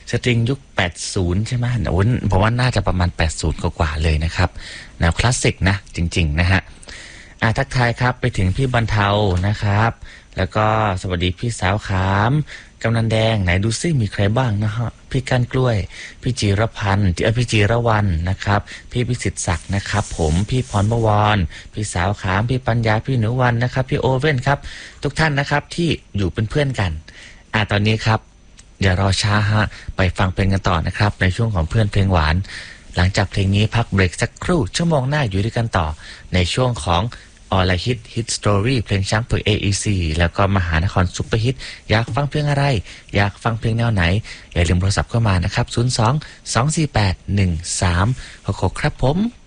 สตริงยุค80ใช่ไหมผมว่าน่าจะประมาณ80กว่าเลยนะครับแนวคลาสสิกนะจริงๆนะฮะทักทายครับไปถึงพี่บรรเทานะครับแล้วก็สวัสดีพี่สาวขามกำนันแดงไหนดูซิมีใครบ้างนะฮะพี่ก้านกล้วยพี่จีรพันธ์พี่จีรวันนะครับพี่พิสิทธิ์ศักดิ์นะครับผมพี่พรบวรพี่สาวขามพี่ปัญญาพี่หนูวันนะครับพี่โอเว่นครับทุกท่านนะครับที่อยู่เป็นเพื่อนกันตอนนี้ครับอย่ารอช้าฮะไปฟังเพลงกันต่อนะครับในช่วงของเพื่อนเพลงหวานหลังจากเพลงนี้พักเบรกสักครู่ชั่วโมงหน้าอยู่ด้วยกันต่อในช่วงของออลฮิตสตอรี่เพลงช้างเผือก AEC แล้วก็มหานครซุปเปอร์ฮิตอยากฟังเพลงอะไรอยากฟังเพลงแนวไหนอย่าลืมโทรศัพท์เข้ามานะครับ02 248 1366ครับผม